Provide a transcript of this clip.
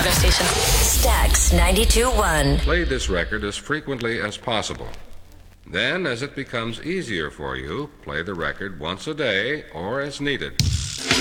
Weather station. Stax 92.1. Play this record as frequently as possible. Then, as it becomes easier for you, play the record once a day or as needed.